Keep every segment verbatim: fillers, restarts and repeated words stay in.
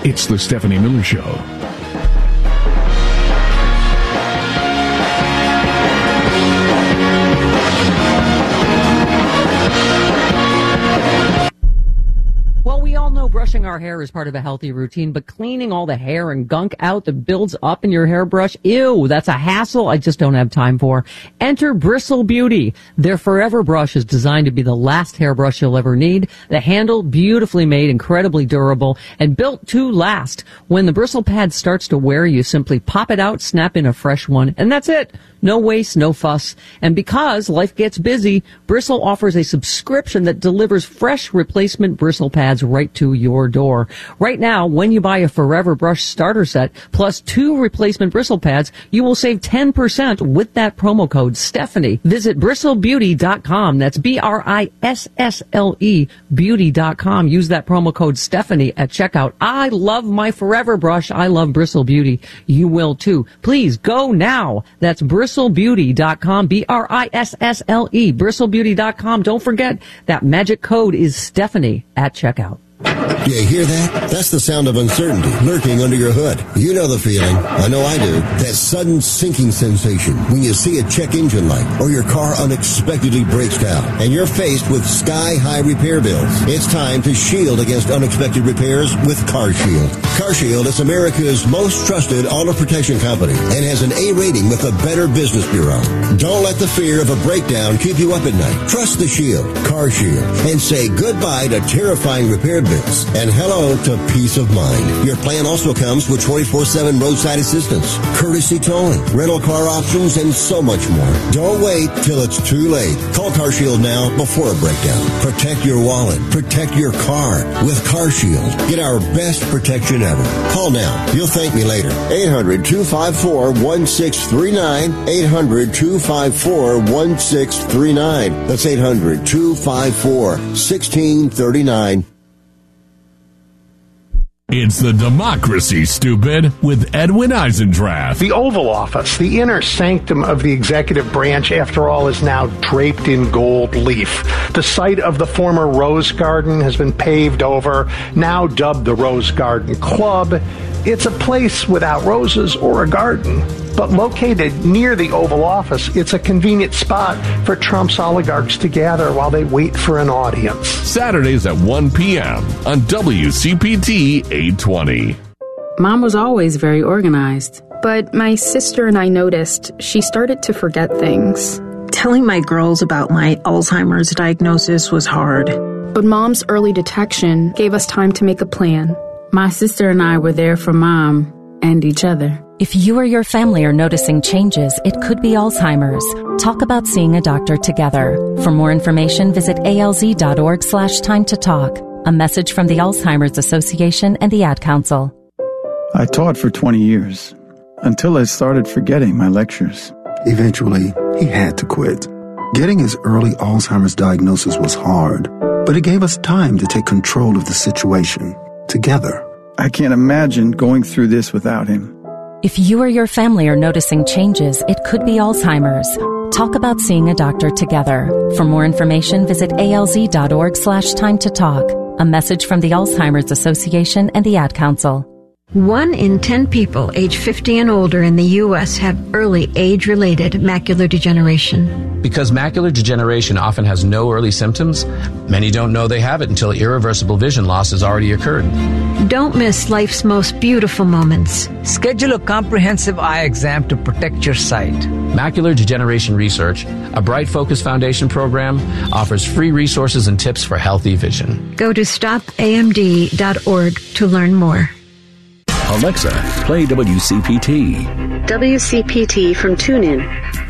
It's the Stephanie Miller Show. Well, we all know brushing our hair is part of a healthy routine, but cleaning all the hair and gunk out that builds up in your hairbrush, ew, that's a hassle I just don't have time for. Enter Bristle Beauty. Their Forever Brush is designed to be the last hairbrush you'll ever need. The handle, beautifully made, incredibly durable, and built to last. When the bristle pad starts to wear, you simply pop it out, snap in a fresh one, and that's it. No waste, no fuss. And because life gets busy, Bristle offers a subscription that delivers fresh replacement bristle pads right to your door. Right now, when you buy a Forever Brush starter set plus two replacement bristle pads, you will save ten percent with that promo code Stephanie. Visit bristle beauty dot com. That's B R I S S L E beauty dot com. Use that promo code Stephanie at checkout. I love my Forever Brush. I love Bristle Beauty. You will too. Please go now. That's bristle beauty dot com, B R I S S L E, bristle beauty dot com. Don't forget that magic code is Stephanie at checkout. You hear that? That's the sound of uncertainty lurking under your hood. You know the feeling. I know I do. That sudden sinking sensation when you see a check engine light or your car unexpectedly breaks down and you're faced with sky-high repair bills. It's time to shield against unexpected repairs with CarShield. CarShield is America's most trusted auto protection company and has an A rating with the Better Business Bureau. Don't let the fear of a breakdown keep you up at night. Trust the Shield, CarShield, and say goodbye to terrifying repair bills. And hello to peace of mind. Your plan also comes with twenty-four seven roadside assistance, courtesy towing, rental car options, and so much more. Don't wait till it's too late. Call CarShield now before a breakdown. Protect your wallet. Protect your car with CarShield. Get our best protection ever. Call now. You'll thank me later. eight hundred two five four one six three nine. eight hundred two five four one six three nine. That's eight hundred two five four one six three nine. It's the Democracy, Stupid, with Edwin Eisendrath. The Oval Office, the inner sanctum of the executive branch, after all, is now draped in gold leaf. The site of the former Rose Garden has been paved over, now dubbed the Rose Garden Club. It's a place without roses or a garden, but located near the Oval Office, it's a convenient spot for Trump's oligarchs to gather while they wait for an audience. Saturdays at one p.m. on W C P T eight twenty. Mom was always very organized. But my sister and I noticed she started to forget things. Telling my girls about my Alzheimer's diagnosis was hard. But Mom's early detection gave us time to make a plan. My sister and I were there for Mom and each other. If you or your family are noticing changes, it could be Alzheimer's. Talk about seeing a doctor together. For more information, visit alz.org slash time to talk. A message from the Alzheimer's Association and the Ad Council. I taught for twenty years, until I started forgetting my lectures. Eventually, he had to quit. Getting his early Alzheimer's diagnosis was hard, but it gave us time to take control of the situation together. I can't imagine going through this without him. If you or your family are noticing changes, it could be Alzheimer's. Talk about seeing a doctor together. For more information, visit alz.org slash time to talk. A message from the Alzheimer's Association and the Ad Council. One in ten people age fifty and older in the U S have early age-related macular degeneration. Because macular degeneration often has no early symptoms, many don't know they have it until irreversible vision loss has already occurred. Don't miss life's most beautiful moments. Schedule a comprehensive eye exam to protect your sight. Macular Degeneration Research, a Bright Focus Foundation program, offers free resources and tips for healthy vision. Go to stop A M D dot org to learn more. Alexa, play W C P T. W C P T from TuneIn.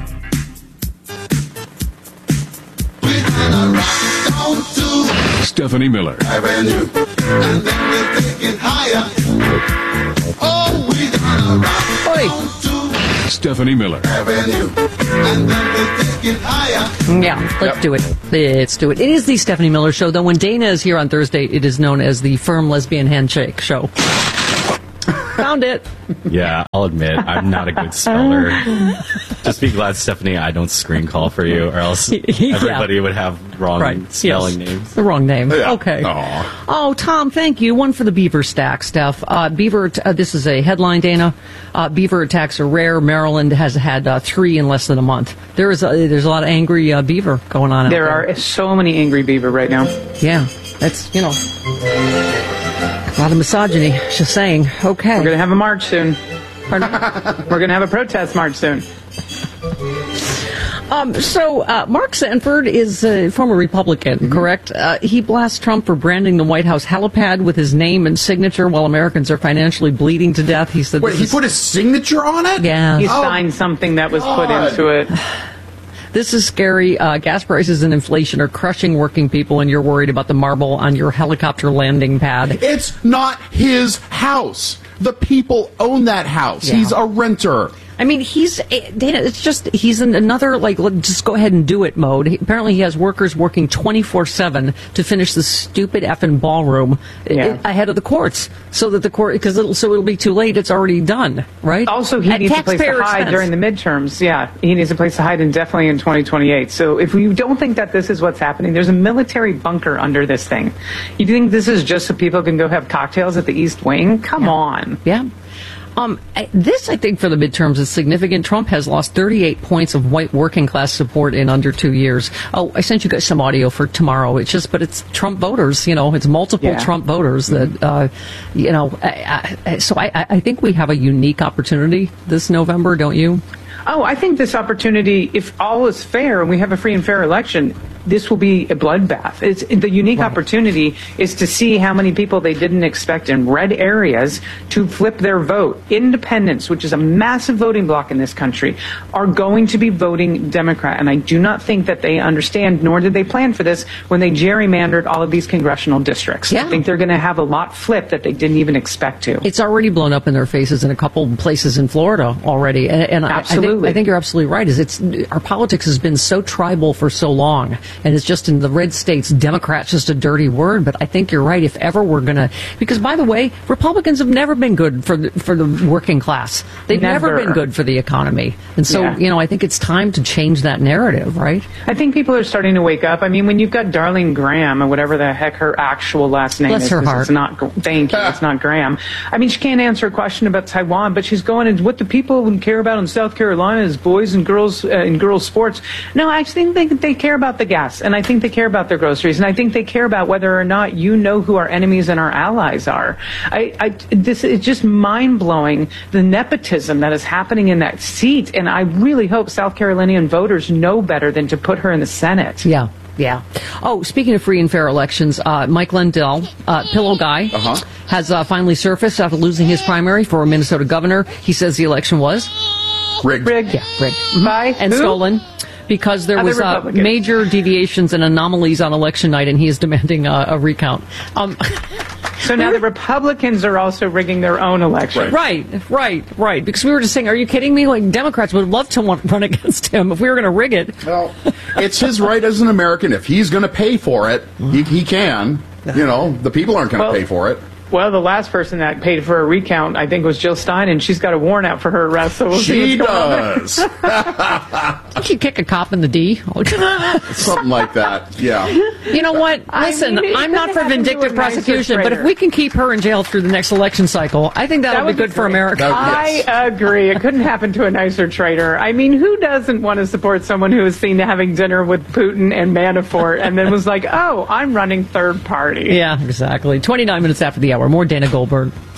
Stephanie Miller. Avenue, and then we'll take it higher. Oh, we gonna rock on to Stephanie Miller. Avenue, and then we'll take it higher. Yeah, let's yep. do it. Let's do it. It is the Stephanie Miller Show, though when Dana is here on Thursday, it is known as the Firm Lesbian Handshake Show. Found it. Yeah, I'll admit, I'm not a good speller. Just be glad, Stephanie, I don't screen call for you, or else Yeah. everybody would have wrong Right. spelling Yes. names. The wrong name. Yeah. Okay. Aw. Oh, Tom, thank you. One for the beaver stack stuff. Uh, beaver, t- uh, this is a headline, Dana. Uh, beaver attacks are rare. Maryland has had uh, three in less than a month. There is a, there's a lot of angry uh, beaver going on out There there. are so many angry beaver right now. Yeah, that's, you know, a lot of misogyny. Just saying. Okay. We're going to have a march soon. We're going to have a protest march soon. Um, so, uh, Mark Sanford is a former Republican, Mm-hmm. correct? Uh, he blasts Trump for branding the White House helipad with his name and signature while Americans are financially bleeding to death. He said, Wait, this he is- put his signature on it? Yeah. He Oh, signed something that was put God. into it. This is scary. Uh, gas prices and inflation are crushing working people, and you're worried about the marble on your helicopter landing pad. It's not his house. The people own that house. Yeah. He's a renter. I mean, he's, eh, Dana, it's just, he's in another, like, let- just go ahead and do it mode. He, apparently he has workers working twenty-four seven to finish the stupid effing ballroom eh, Yeah. ahead of the courts. So that the court, because it'll, so it'll be too late, it's already done, right? Also, he At needs a place to taxpayer hide expense. during the midterms. Yeah, he needs a place to hide indefinitely in twenty twenty-eight. So if you don't think that this is what's happening, there's a military bunker under this thing. You think this is just so people can go have cocktails at the East Wing? Come on. Yeah. Um, I- this, I think, for the midterms is significant. Trump has lost thirty-eight points of white working class support in under two years. Oh, I sent you guys some audio for tomorrow. It's just, but it's Trump voters, you know, it's multiple Yeah. Trump voters that, uh, you know, I, I, so I, I think we have a unique opportunity this November, don't you? Oh, I think this opportunity, if all is fair and we have a free and fair election, this will be a bloodbath. It's, the unique right. opportunity is to see how many people they didn't expect in red areas to flip their vote. Independents, which is a massive voting bloc in this country, are going to be voting Democrat. And I do not think that they understand, nor did they plan for this when they gerrymandered all of these congressional districts. Yeah. I think they're going to have a lot flip that they didn't even expect to. It's already blown up in their faces in a couple places in Florida already. And, and Absolutely. I, I, think, I think you're absolutely right. Is it's our politics has been so tribal for so long. And it's just in the red states, Democrat's just a dirty word. But I think you're right. If ever we're going to, because by the way, Republicans have never been good for the, for the working class. They've never, Never. been good for the economy. And so, Yeah. you know, I think it's time to change that narrative, right? I think people are starting to wake up. I mean, when you've got Darlene Graham, or whatever the heck her actual last name Bless is, her 'cause heart. it's not, thank you, it's not Graham. I mean, she can't answer a question about Taiwan, but she's going, and what the people would care about in South Carolina is boys and girls uh, in girls sports. No, I think they, they care about the gas, and I think they care about their groceries, and I think they care about whether or not you know who our enemies and our allies are. I, I this is just mind-blowing, the nepotism that is happening in that seat, and I really hope South Carolinian voters know better than to put her in the Senate. Yeah. Yeah. Oh, speaking of free and fair elections, uh, Mike Lindell, uh, Pillow Guy, Uh-huh. has uh, finally surfaced after losing his primary for Minnesota governor. He says the election was rigged. Rigged. Yeah, rigged. Mhm. By and who? stolen because there Other was uh, Republicans. major deviations and anomalies on election night, and he is demanding uh, a recount. Um, So now the Republicans are also rigging their own election. right, right, right. Because we were just saying, are you kidding me? Like Democrats would love to want, run against him if we were going to rig it. Well, it's his right as an American. If he's going to pay for it, he, he can. You know, the people aren't going to Well, pay for it. Well, the last person that paid for a recount, I think, was Jill Stein, and she's got a warrant out for her arrest. So we'll see She what's going on does. Did she kick a cop in the D? Something like that, yeah. You know what? I Listen, mean, it I'm not doesn't for have to do vindictive with nicer prosecution, but if traitor. we can keep her in jail through the next election cycle, I think that'll That be would good be for great. America. That- I agree. It couldn't happen to a nicer traitor. I mean, who doesn't want to support someone who is seen having dinner with Putin and Manafort and then was like, oh, I'm running third party? Yeah, exactly. twenty-nine minutes after the hour. More Dana Goldberg.